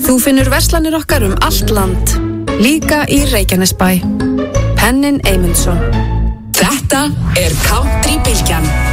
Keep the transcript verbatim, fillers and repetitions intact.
Þú finnur verslanir okkar um allt land, líka í Reykjanesbæ. Penninn Eymundsson. Þetta er Country Bylgjan.